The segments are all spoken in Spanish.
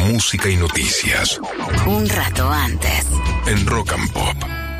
música y noticias. Un rato antes. En Rock and Pop.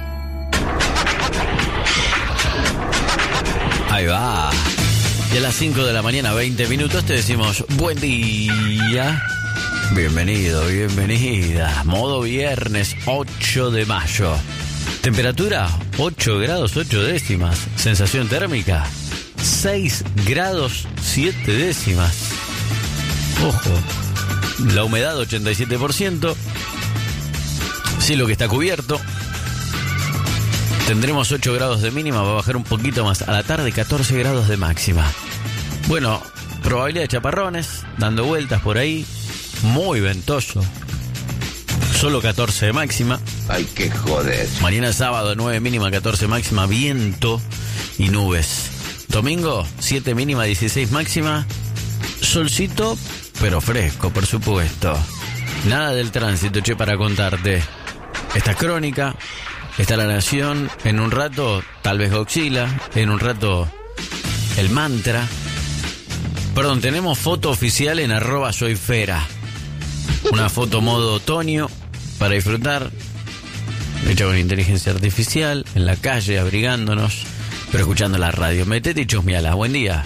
Ahí va. Y a las 5 de la mañana, 20 minutos, te decimos buen día. Bienvenido, bienvenida. Modo viernes, 8 de mayo. Temperatura, 8 grados 8 décimas. Sensación térmica, 6 grados 7 décimas. Ojo. La humedad, 87%. Cielo que está cubierto. Tendremos 8 grados de mínima, va a bajar un poquito más. A la tarde, 14 grados de máxima. Bueno, probabilidad de chaparrones, dando vueltas por ahí. Muy ventoso. Solo 14 de máxima. Ay, qué joder. Mañana sábado, 9 mínima, 14 máxima, viento y nubes. Domingo, 7 mínima, 16 máxima. Solcito, pero fresco, por supuesto. Nada del tránsito, che, para contarte. Esta crónica, está La Nación. En un rato, tal vez Godzilla. En un rato, el mantra. Perdón, tenemos foto oficial en @soyfera. Una foto modo otoño para disfrutar. Hecha con inteligencia artificial, en la calle, abrigándonos, pero escuchando la radio. Metete y chusmeala. Buen día.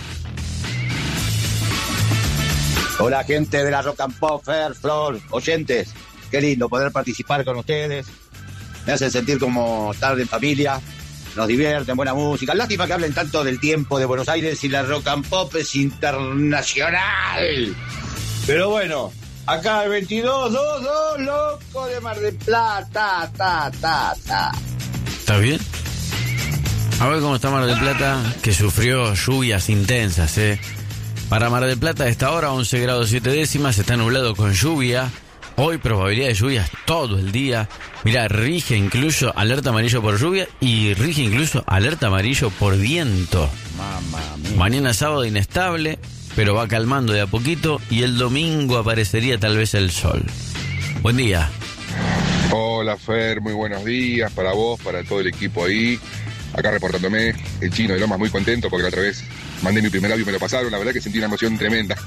Hola, gente de la Rock and Pop, Fer, Flor, oyentes. Qué lindo poder participar con ustedes. Me hacen sentir como estar en familia. Nos divierten, buena música. Lástima que hablen tanto del tiempo de Buenos Aires y la Rock and Pop es internacional. Pero bueno, acá el 2222, loco de Mar del Plata, ¿Estás bien? A ver cómo está Mar del Plata, que sufrió lluvias intensas, Para Mar del Plata, a esta hora, 11 grados 7 décimas, está nublado con lluvia. Hoy probabilidad de lluvias todo el día. Mirá, rige incluso alerta amarillo por lluvia y rige incluso alerta amarillo por viento. Mamá mía. Mañana sábado inestable, pero va calmando de a poquito y el domingo aparecería tal vez el sol. Buen día. Hola Fer, muy buenos días para vos, para todo el equipo ahí. Acá reportándome, el Chino de Lomas muy contento porque la otra vez mandé mi primer audio y me lo pasaron. La verdad que sentí una emoción tremenda.